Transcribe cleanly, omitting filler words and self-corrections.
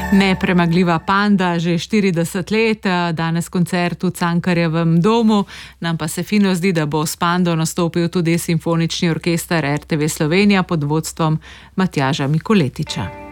Nepremagljiva Panda, že 40 let, danes koncert v Cankarjevem domu. Nam pa se fino zdi, da bo s Pando nastopil tudi Simfonični orkester RTV Slovenija pod vodstvom Matjaža Mikoletiča.